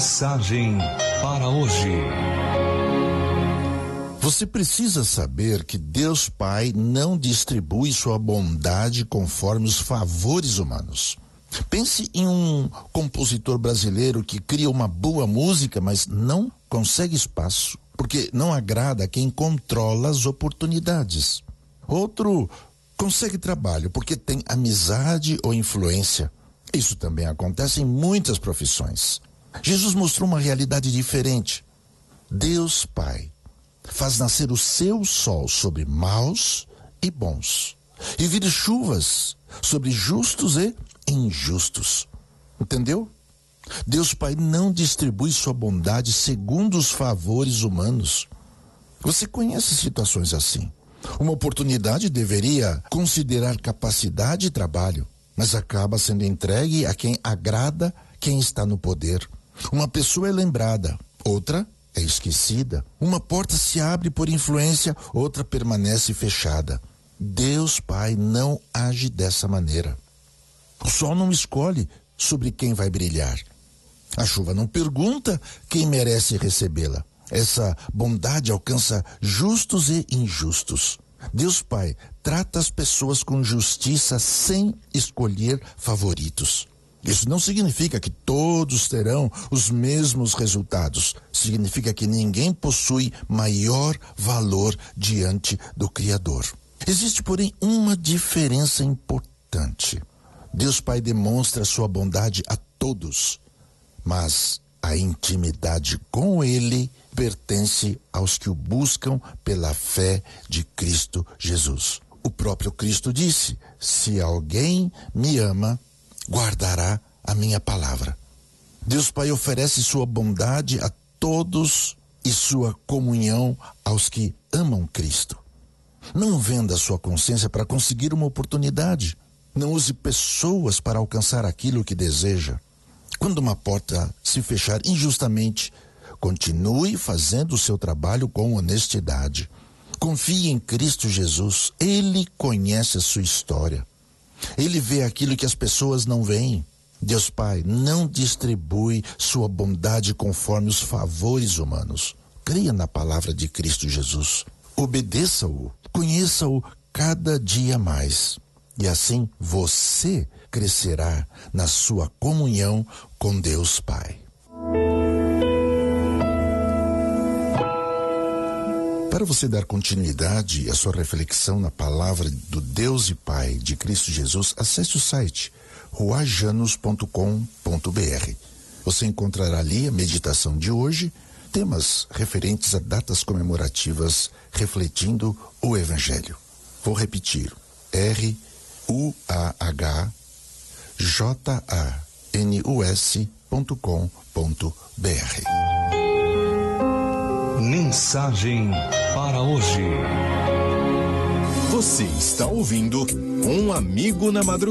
Mensagem para hoje. Você precisa saber que Deus Pai não distribui sua bondade conforme os favores humanos. Pense em um compositor brasileiro que cria uma boa música, mas não consegue espaço, porque não agrada a quem controla as oportunidades. Outro consegue trabalho porque tem amizade ou influência. Isso também acontece em muitas profissões. Jesus mostrou uma realidade diferente. Deus Pai faz nascer o seu sol sobre maus e bons, e vir chuvas sobre justos e injustos. Entendeu? Deus Pai não distribui sua bondade segundo os favores humanos. Você conhece situações assim. Uma oportunidade deveria considerar capacidade e trabalho, mas acaba sendo entregue a quem agrada quem está no poder. Uma pessoa é lembrada, outra é esquecida. Uma porta se abre por influência, outra permanece fechada. Deus Pai não age dessa maneira. O sol não escolhe sobre quem vai brilhar. A chuva não pergunta quem merece recebê-la. Essa bondade alcança justos e injustos. Deus Pai trata as pessoas com justiça sem escolher favoritos. Isso não significa que todos terão os mesmos resultados. Significa que ninguém possui maior valor diante do Criador. Existe, porém, uma diferença importante. Deus Pai demonstra sua bondade a todos, mas a intimidade com Ele pertence aos que o buscam pela fé de Cristo Jesus. O próprio Cristo disse: se alguém me ama, guardará a minha palavra. Deus Pai oferece sua bondade a todos e sua comunhão aos que amam Cristo. Não venda sua consciência para conseguir uma oportunidade. Não use pessoas para alcançar aquilo que deseja. Quando uma porta se fechar injustamente, continue fazendo o seu trabalho com honestidade. Confie em Cristo Jesus. Ele conhece a sua história. Ele vê aquilo que as pessoas não veem. Deus Pai não distribui sua bondade conforme os favores humanos. Creia na palavra de Cristo Jesus. Obedeça-o. Conheça-o cada dia mais. E assim você crescerá na sua comunhão com Deus Pai. Para você dar continuidade à sua reflexão na palavra do Deus e Pai de Cristo Jesus, acesse o site ruajanos.com.br. Você encontrará ali a meditação de hoje, temas referentes a datas comemorativas refletindo o Evangelho. Vou repetir: ruajanos.com.br. Mensagem para hoje. Você está ouvindo Um Amigo na Madrugada.